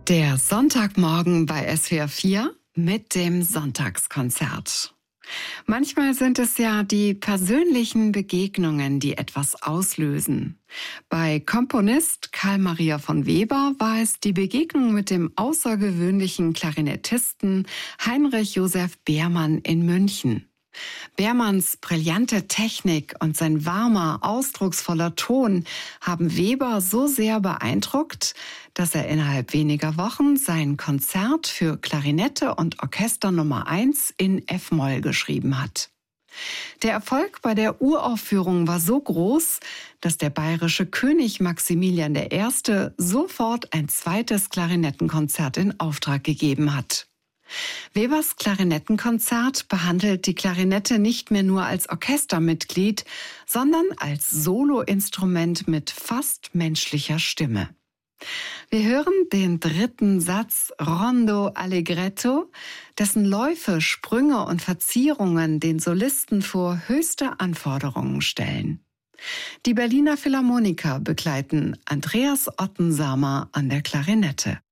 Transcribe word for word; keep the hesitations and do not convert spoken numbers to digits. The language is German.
Der Sonntagmorgen bei S W R vier mit dem Sonntagskonzert. Manchmal sind es ja die persönlichen Begegnungen, die etwas auslösen. Bei Komponist Carl Maria von Weber war es die Begegnung mit dem außergewöhnlichen Klarinettisten Heinrich Joseph Beermann in München. Beermanns brillante Technik und sein warmer, ausdrucksvoller Ton haben Weber so sehr beeindruckt, dass er innerhalb weniger Wochen sein Konzert für Klarinette und Orchester Nummer eins in F-Moll geschrieben hat. Der Erfolg bei der Uraufführung war so groß, dass der bayerische König Maximilian der Erste sofort ein zweites Klarinettenkonzert in Auftrag gegeben hat. Webers Klarinettenkonzert behandelt die Klarinette nicht mehr nur als Orchestermitglied, sondern als Soloinstrument mit fast menschlicher Stimme. Wir hören den dritten Satz Rondo Allegretto, dessen Läufe, Sprünge und Verzierungen den Solisten vor höchste Anforderungen stellen. Die Berliner Philharmoniker begleiten Andreas Ottensamer an der Klarinette.